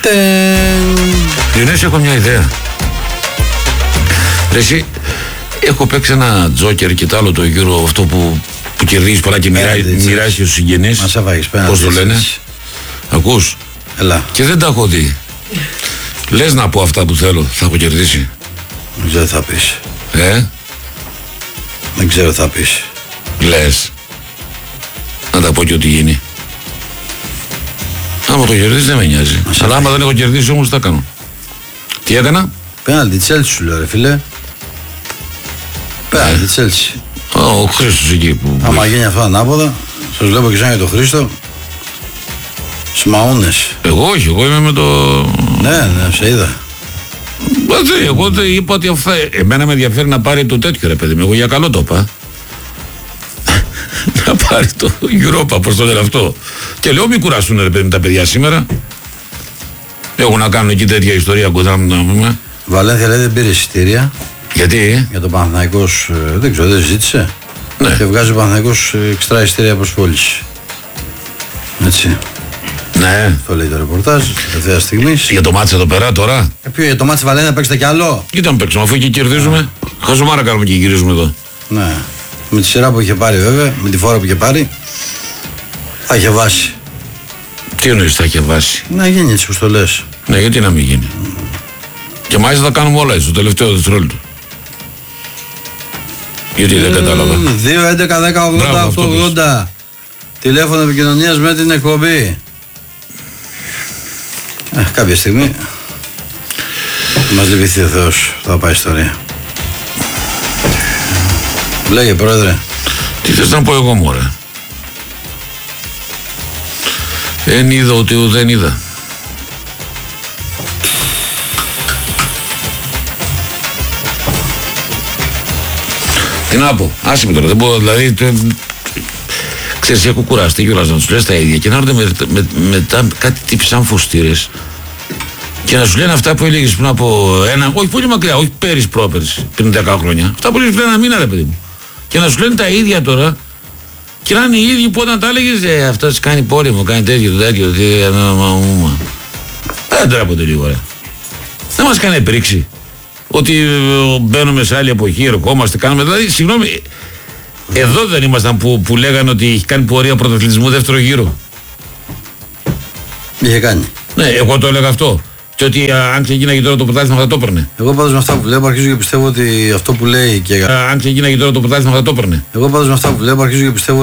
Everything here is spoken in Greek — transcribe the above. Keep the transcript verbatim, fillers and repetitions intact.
Διονύση, έχω μια ιδέα. Ρε εσύ, έχω παίξει ένα τζόκερ και τ' άλλο το γύρο αυτό που, που κερδίζει πολλά και μοιράζει, μοιράζει στους συγγενείς. Μας έβαγες πέρα. Πώς το λένε. Ακούς. Έλα. Και δεν τα έχω δει. Λες να πω αυτά που θέλω, θα έχω κερδίσει. Δεν ξέρω τι θα πεις. Ε. Δεν ξέρω τι θα πεις. Λες. Να τα πω και ό,τι γίνει. Άμα το κερδίσει δεν με νοιάζει. Αλλά άμα δεν έχω κερδίσει όμως θα κάνω. Τι έκανα. Πέναλτι Τσέλσι σου λέω ρε φίλε. Πέναλτι Τσέλσι. Ο Χρήστος εκεί που... Άμα γίνει αυτό ανάποδα, σας βλέπω και σαν για τον Χρήστο. Σμαούνες. Εγώ όχι, εγώ είμαι με το... Ναι, ναι, σε είδα. Μπατζή, εγώ δεν είπα ότι αυτά... Εμένα με ενδιαφέρει να πάρει το τέτοιο ρε παιδί μου, εγώ για καλό το είπα. Να πάρει το Europa, πώς το λένε αυτό. Και λέω μη κουραστούν ρε παιδί μου τα παιδιά σήμερα. Έχουν να κάνουν εκεί τέτοια ιστορία κοντά μου να πούμε. Βαλένθια λέει δεν πήρε εισιτήρια. Γιατί? Για τον Παναθηναϊκός, δεν ξέρω, δεν ζήτησε. Ναι. Και βγάζει ο Παναθηναϊκός εξτρά εισιτήρια προσφόληση. Έτσι. Ναι. Το λέει το ρεπορτάζ, τελευταία στιγμή. Για το μάτς εδώ πέρα τώρα. Ε, ποιο, για το μάτς Βαλένθια παίξετε κι άλλο. Κοίτα να παίξουμε, αφού εκεί κερδίζουμε. Χαζομάρα κάνουμε και γυρίζουμε εδώ. Ναι. Με τη σειρά που είχε πάρει βέβαια, με τη φόρα που είχε πάρει, θα είχε βάσει. Τι εννοείς θα είχε βάσει. Να γίνει έτσι όπως το λες. Ναι, γιατί να μην γίνει. Mm. Και μάλιστα θα κάνουμε όλα έτσι, στο τελευταίο δευτερόλεπτο. Γιατί δεν κατάλαβα. δύο έντεκα δέκα ογδόντα οκτώ ογδόντα. Τηλέφωνο επικοινωνίας με την εκπομπή. Ε, κάποια στιγμή μας λυπηθεί ο Θεός, θα πάει ιστορία. Λέγε πρόεδρε. Τι θες να πω εγώ μωρέ. Εν είδα ότι δεν είδα. Τι να πω, άσε με τώρα, δεν μπορώ, δηλαδή τε, ξέρεις, έχω κουραστεί κιόλας να τους λες τα ίδια και να έρχονται με, με, μετά κάτι τύποι σαν φωστήρες και να σου λένε αυτά που έλεγες πριν από ένα, όχι πολύ μακριά, όχι πέρυσι πρόπερσι, πριν δέκα χρόνια, αυτά που έλεγες πριν ένα μήνα ρε παιδί μου. Και να σου λένε τα ίδια τώρα και να είναι οι ίδιοι που όταν τα έλεγες ε, αυτός κάνει πόλεμο, κάνει τέτοιο, τέτοιο, τέτοιο, δεν τρέπονται λίγο ρε. Δεν μας κάνει πρίξη ότι ε, μπαίνουμε σε άλλη εποχή, ερχόμαστε, κάνουμε, δηλαδή συγγνώμη, εδώ δεν ήμασταν που, που λέγανε ότι έχει κάνει πορεία πρωταθλητισμού δεύτερο γύρο. Είχε κάνει. Ναι, εγώ το έλεγα αυτό. Και ότι α, αν ξεκίναγε τώρα το πρωτάθλημα θα το έπαιρνε. Εγώ πάντως με αυτά που βλέπω αρχίζω και πιστεύω ότι αυτό που λέει και... Α, αν ξεκίναγε τώρα το πρωτάθλημα θα το έπαιρνε. Εγώ πάντως με αυτά που βλέπω αρχίζω και πιστεύω